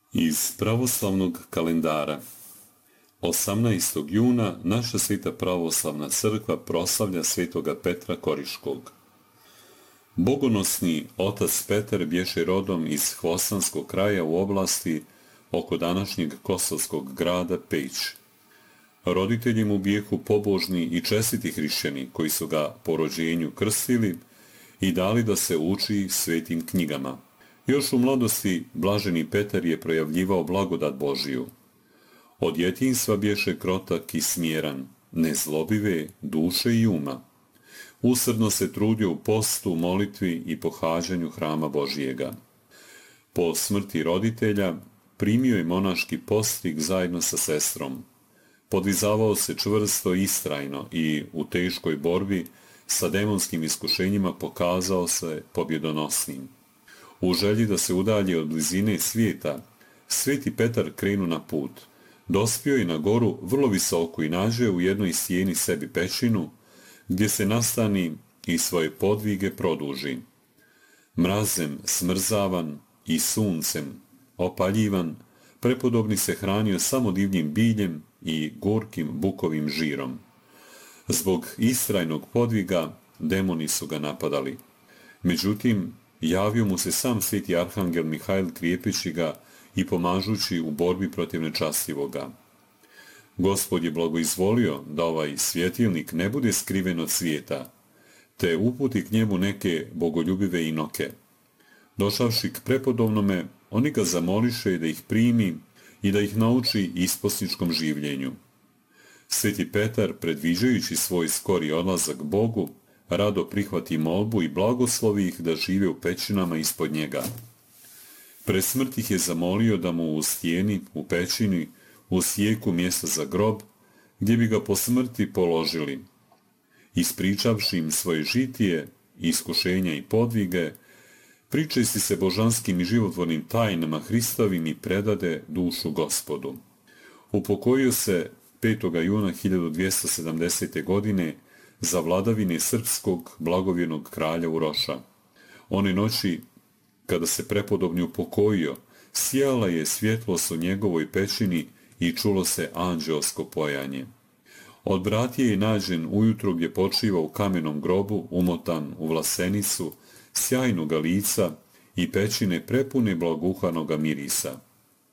Iz pravoslavnog kalendara 18. juna naša Sveta pravoslavna crkva proslavlja svetoga Petra Koriškog. Bogonosni otac Petar bješe rodom iz Hvostanskog kraja u oblasti oko današnjeg kosovskog grada Peć. Roditelji mu bijehu pobožni i čestiti hrišćani koji su ga po rođenju krstili i dali da se uči svetim knjigama. Još u mladosti blaženi Petar je projavljivao blagodat Božiju. Od djetinjstva bješe krotak i smjeran, nezlobive duše i uma. Usrdno se trudio u postu, molitvi i pohađanju hrama Božijega. Po smrti roditelja primio je monaški postig zajedno sa sestrom. Podvizavao se čvrsto i istrajno i u teškoj borbi sa demonskim iskušenjima pokazao se pobjedonosnim. U želji da se udalji od blizine svijeta, sveti Petar krenu na put. Dospio je na goru vrlo visoko i nađe u jednoj stijeni sebi pećinu, gdje se nastani i svoje podvige produži. Mrazem smrzavan i suncem opaljivan, prepodobni se hranio samo divljim biljem i gorkim bukovim žirom. Zbog istrajnog podviga demoni su ga napadali. Međutim, javio mu se sam sveti arhangel Mihajl krijepeći ga i pomažući u borbi protiv nečastivoga. Gospod je blagoizvolio da ovaj svjetilnik ne bude skriven od svijeta, te uputi k njemu neke bogoljubive inoke. Došavši k prepodobnome, oni ga zamoliše da ih primi i da ih nauči isposničkom življenju. Sveti Petar, predviđajući svoj skori odlazak Bogu, rado prihvati molbu i blagoslovi ih da žive u pećinama ispod njega. Pred smrt ih je zamolio da mu u stijeni, u pećini, usjeku mjesta za grob, gdje bi ga po smrti položili. Ispričavši im svoje žitije, iskušenja i podvige, pričesti se božanskim i životvornim tajnama Hristovim i predade dušu Gospodu. Upokojio se 5. juna 1270. godine za vladavine srpskog blagovjernog kralja Uroša. One noći, kada se prepodobni upokojio, sjala je svjetlost u njegovoj pećini i čulo se anđelsko pojanje. Od bratije je nađen ujutro gdje počiva u kamenom grobu, umotan u vlasenicu, sjajnoga lica i pećine prepune blaguhanoga mirisa.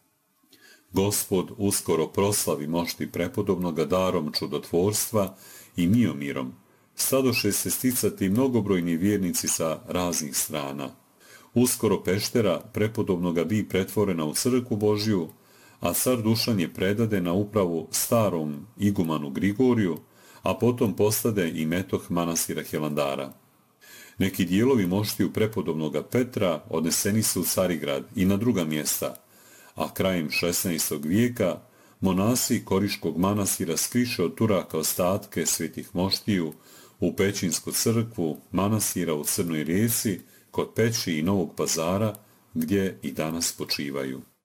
Gospod uskoro proslavi mošti prepodobnoga darom čudotvorstva i miomirom. Stadoše se sticati mnogobrojni vjernici sa raznih strana. Uskoro peštera prepodobnoga bi pretvorena u crkvu Božju, a car Dušan je predade na upravu starom igumanu Grigoriju, a potom postade i metoh manastira Hilandara. Neki dijelovi moštiju prepodobnoga Petra odneseni su u Carigrad i na druga mjesta, a krajem 16. vijeka monasi Koriškog manastira skriše od Turaka ostatke svetih moštiju u Pećinsku crkvu manastira u Crnoj Rijeci, kod Peći i Novog Pazara, gdje i danas počivaju.